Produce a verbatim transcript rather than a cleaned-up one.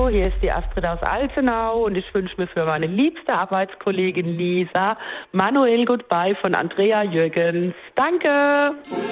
Hallo, hier ist die Astrid aus Altenau und ich wünsche mir für meine liebste Arbeitskollegin Lisa Manuel Goodbye von Andrea Jürgens. Danke!